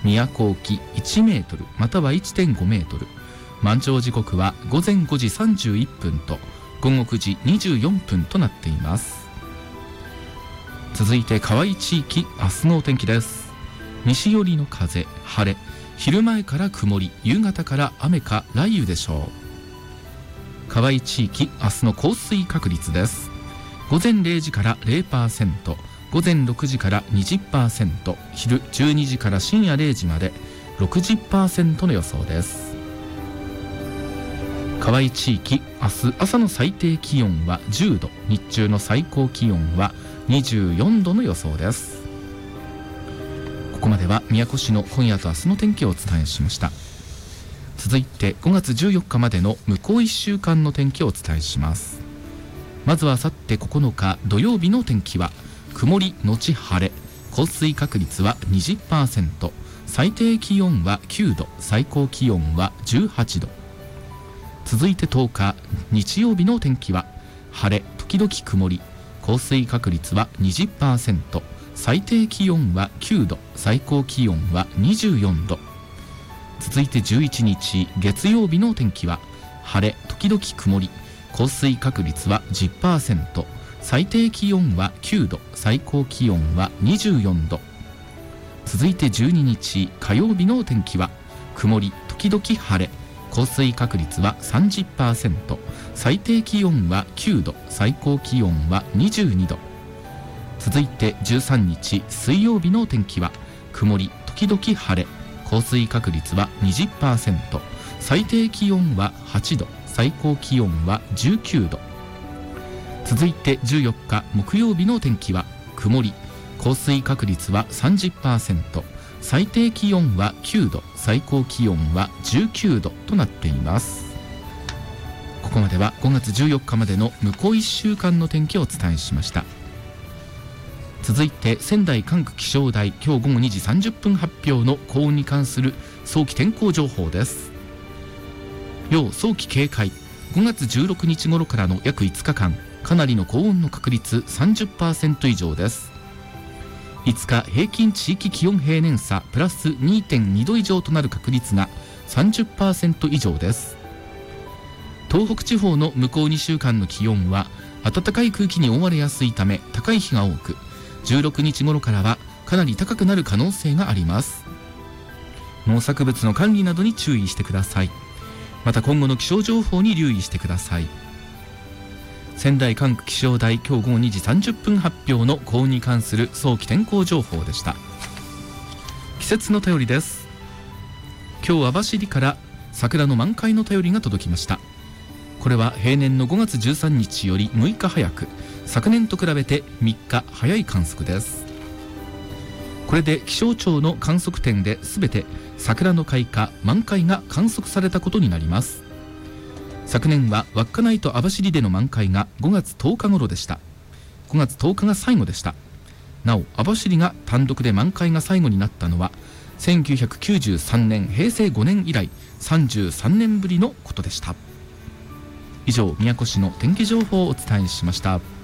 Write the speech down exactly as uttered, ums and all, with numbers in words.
宮古沖いちメートルまたは いってんごメートル、満潮時刻は午前ごじさんじゅういっぷんと午後くじにじゅうよんぷんとなっています。続いて河合地域明日のお天気です。西寄りの風、晴れ、昼前から曇り、夕方から雨か雷雨でしょう。河合地域明日の降水確率です。午前れいじから ゼロパーセント、午前ろくじから にじゅっパーセント、昼じゅうにじから深夜れいじまで ろくじゅっパーセント の予想です。河合地域明日朝の最低気温はじゅうど、日中の最高気温はにじゅうよんどの予想です。ここまでは宮古市の今夜と明日の天気をお伝えしました。続いてごがつじゅうよっかまでの向こういっしゅうかんの天気をお伝えします。まずはあさってここのか土曜日の天気は曇りのち晴れ、降水確率は にじゅっパーセント、 最低気温はきゅうど、最高気温はじゅうはちど。続いてとおか日曜日の天気は晴れ時々曇り、降水確率は にじゅっパーセント、 最低気温はきゅうど、最高気温はにじゅうよんど。続いてじゅういちにち月曜日の天気は晴れ時々曇り、降水確率は じゅっパーセント、 最低気温はきゅうど、最高気温はにじゅうよんど。続いてじゅうににち火曜日の天気は曇り時々晴れ、降水確率は さんじゅっパーセント、 最低気温はきゅうど、最高気温はにじゅうにど。続いてじゅうさんにち水曜日の天気は曇り時々晴れ、降水確率は にじゅっパーセント、 最低気温ははちど、最高気温はじゅうきゅうど。続いてじゅうよっか木曜日の天気は曇り、降水確率は さんじゅっパーセント、 最低気温はきゅうど、最高気温はじゅうきゅうどとなっています。ここまではごがつじゅうよっかまでの向こういっしゅうかんの天気をお伝えしました。続いて仙台管区気象台今日ごごにじさんじゅっぷん発表の高温に関する早期天候情報です。要早期警戒、ごがつじゅうろくにち頃からの約いつかかん、かなりの高温の確率 さんじゅっパーセント 以上です。いつか平均地域気温平年差プラス にてんにど以上となる確率が さんじゅっパーセント 以上です。東北地方の向こうにしゅうかんの気温は暖かい空気に覆われやすいため高い日が多く、じゅうろくにち頃からはかなり高くなる可能性があります。農作物の管理などに注意してください。また今後の気象情報に留意してください。仙台管区気象台今日ごごにじさんじゅっぷん発表の高温に関する早期天候情報でした。季節の便りです。今日網走から桜の満開の便りが届きました。これは平年のごがつじゅうさんにちよりむいか早く、昨年と比べてみっか早い観測です。これで気象庁の観測点で全て桜の開花満開が観測されたことになります。昨年は稚内と網走での満開がごがつとおか頃でした。ごがつとおかが最後でした。なお網走が単独で満開が最後になったのはせんきゅうひゃくきゅうじゅうさんねんへいせいごねん以来さんじゅうさんねんぶりのことでした。以上宮古市の天気情報をお伝えしました。